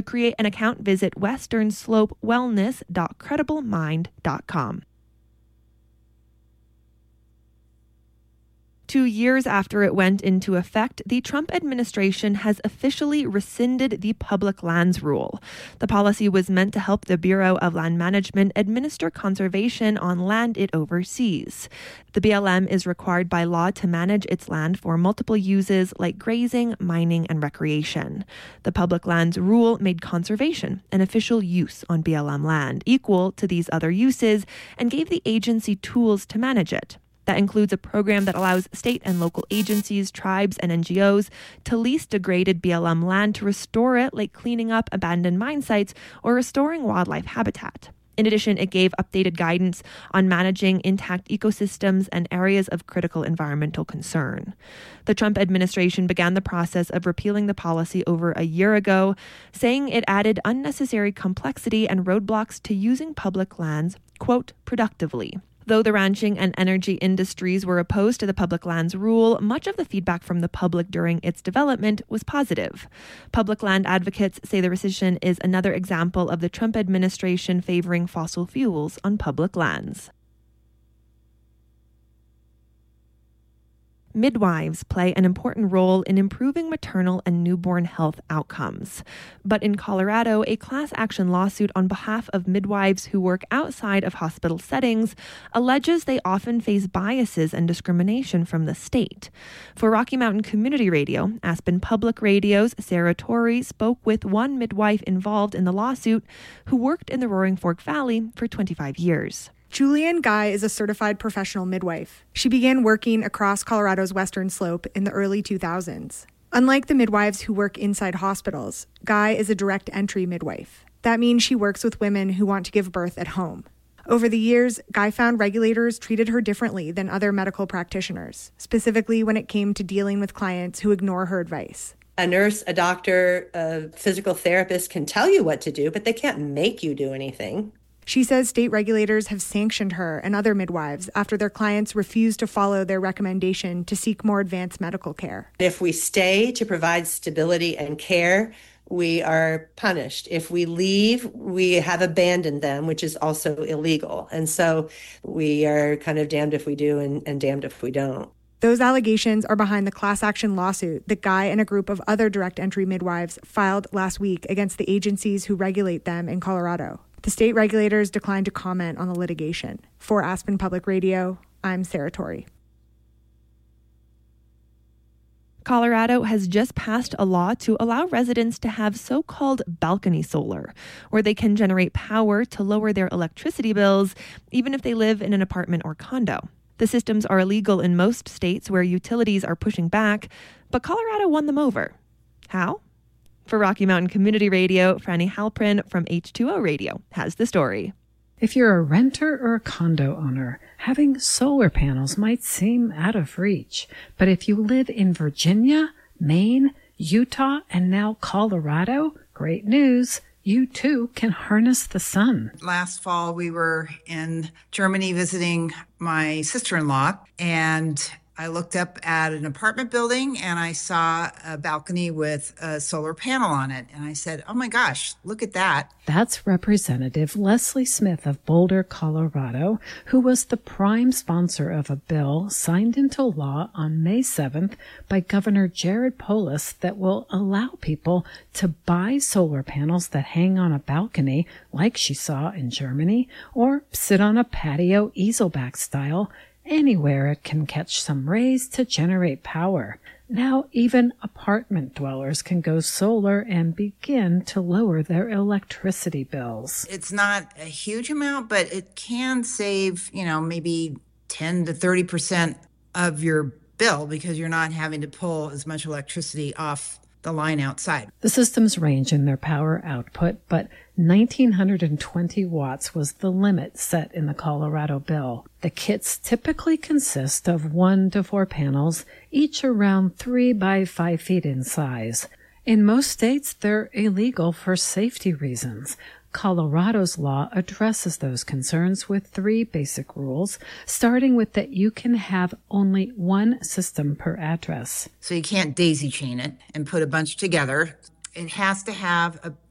create an account, visit westernslopewellness.credibleminde.com. 2 years after it went into effect, the Trump administration has officially rescinded the public lands rule. The policy was meant to help the Bureau of Land Management administer conservation on land it oversees. The BLM is required by law to manage its land for multiple uses like grazing, mining, and recreation. The public lands rule made conservation an official use on BLM land, equal to these other uses, and gave the agency tools to manage it. That includes a program that allows state and local agencies, tribes, and NGOs to lease degraded BLM land to restore it, like cleaning up abandoned mine sites or restoring wildlife habitat. In addition, it gave updated guidance on managing intact ecosystems and areas of critical environmental concern. The Trump administration began the process of repealing the policy over a year ago, saying it added unnecessary complexity and roadblocks to using public lands, quote, productively. Though the ranching and energy industries were opposed to the public lands rule, much of the feedback from the public during its development was positive. Public land advocates say the rescission is another example of the Trump administration favoring fossil fuels on public lands. Midwives play an important role in improving maternal and newborn health outcomes. But in Colorado, a class action lawsuit on behalf of midwives who work outside of hospital settings alleges they often face biases and discrimination from the state. For Rocky Mountain Community Radio, Aspen Public Radio's Sarah Torrey spoke with one midwife involved in the lawsuit who worked in the Roaring Fork Valley for 25 years. Julianne Guy is a certified professional midwife. She began working across Colorado's Western Slope in the early 2000s. Unlike the midwives who work inside hospitals, Guy is a direct entry midwife. That means she works with women who want to give birth at home. Over the years, Guy found regulators treated her differently than other medical practitioners, specifically when it came to dealing with clients who ignore her advice. A nurse, a doctor, a physical therapist can tell you what to do, but they can't make you do anything. She says state regulators have sanctioned her and other midwives after their clients refused to follow their recommendation to seek more advanced medical care. If we stay to provide stability and care, we are punished. If we leave, we have abandoned them, which is also illegal. And so we are kind of damned if we do and damned if we don't. Those allegations are behind the class action lawsuit that Guy and a group of other direct entry midwives filed last week against the agencies who regulate them in Colorado. The state regulators declined to comment on the litigation. For Aspen Public Radio, I'm Sarah Torrey. Colorado has just passed a law to allow residents to have so-called balcony solar, where they can generate power to lower their electricity bills, even if they live in an apartment or condo. The systems are illegal in most states where utilities are pushing back, but Colorado won them over. How? For Rocky Mountain Community Radio, Franny Halprin from H2O Radio has the story. If you're a renter or a condo owner, having solar panels might seem out of reach. But if you live in Virginia, Maine, Utah, and now Colorado, great news. You too can harness the sun. Last fall, we were in Germany visiting my sister-in-law, and I looked up at an apartment building and I saw a balcony with a solar panel on it. And I said, oh my gosh, look at that. That's Representative Leslie Smith of Boulder, Colorado, who was the prime sponsor of a bill signed into law on May 7th by Governor Jared Polis that will allow people to buy solar panels that hang on a balcony, like she saw in Germany, or sit on a patio easelback style, anywhere it can catch some rays to generate power. Now even apartment dwellers can go solar and begin to lower their electricity bills. It's not a huge amount, but it can save, maybe 10 to 30% of your bill because you're not having to pull as much electricity off the line outside. The systems range in their power output, but 1,920 watts was the limit set in the Colorado bill. The kits typically consist of 1 to 4 panels, each around 3 by 5 feet in size. In most states, they're illegal for safety reasons. Colorado's law addresses those concerns with 3 basic rules, starting with that you can have only one system per address. So you can't daisy chain it and put a bunch together. It has to have a